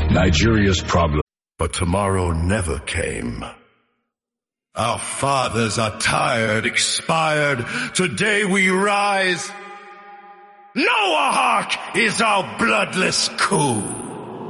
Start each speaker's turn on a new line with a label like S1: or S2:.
S1: Nigeria's problem.
S2: But tomorrow never came. Our fathers are tired, expired. Today we rise. Noahawk is our bloodless coup.